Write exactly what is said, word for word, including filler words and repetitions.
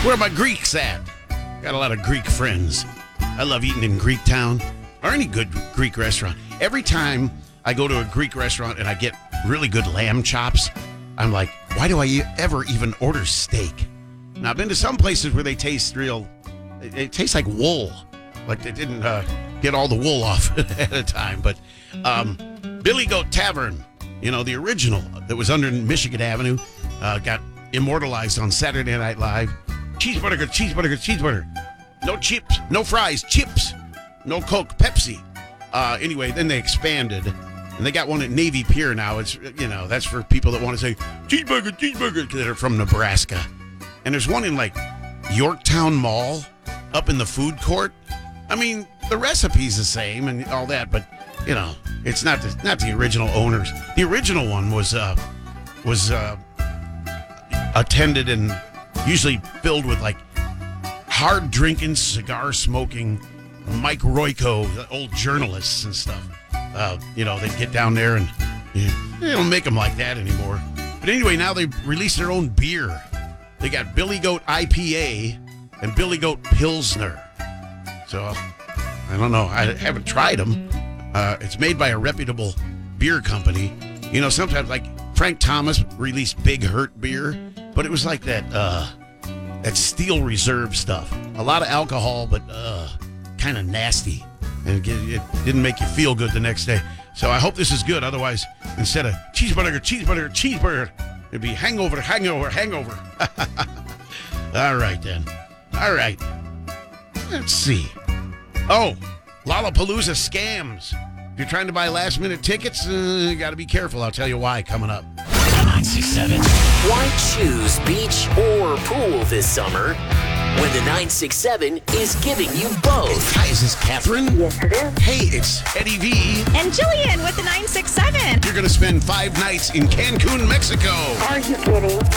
where my Greeks at. Got a lot of Greek friends. I love eating in Greek Town or any good Greek restaurant. Every time I go to a Greek restaurant and I get really good lamb chops, I'm like, why do I e- ever even order steak? Now, I've been to some places where they taste real, it, it tastes like wool. Like they didn't uh, get all the wool off at a time. But um, Billy Goat Tavern, you know, the original that was under Michigan Avenue, uh, got immortalized on Saturday Night Live. Cheeseburger, cheeseburger, cheeseburger. No chips, no fries, chips. No Coke, Pepsi. Uh, anyway, then they expanded. And they got one at Navy Pier now. It's, you know, that's for people that want to say, cheeseburger, cheeseburger, that are from Nebraska. And there's one in, like, Yorktown Mall up in the food court. I mean, the recipe's the same and all that, but, you know, it's not the, not the original owners. The original one was, uh, was uh, attended and usually filled with, like, hard-drinking, cigar-smoking Mike Royko, old journalists and stuff. Uh, you know, they get down there and you know, they don't make them like that anymore. But anyway, now they released their own beer. They got Billy Goat I P A and Billy Goat Pilsner. So, I don't know. I haven't tried them. Uh, it's made by a reputable beer company. You know, sometimes, like, Frank Thomas released Big Hurt beer, but it was like that, uh, that Steel Reserve stuff. A lot of alcohol, but uh, kind of nasty. And it didn't make you feel good the next day. So I hope this is good. Otherwise, instead of cheeseburger, cheeseburger, cheeseburger, it'd be hangover, hangover, hangover. All right, then. All right. Let's see. Oh, Lollapalooza scams. If you're trying to buy last-minute tickets, uh, you got to be careful. I'll tell you why coming up. nine six seven. Why choose beach or pool this summer when the nine six seven is giving you both? Hi, is this Catherine? Yes, it is. Hey, it's Eddie V. And Jillian with the nine six seven. You're going to spend five nights in Cancun, Mexico. Are you kidding?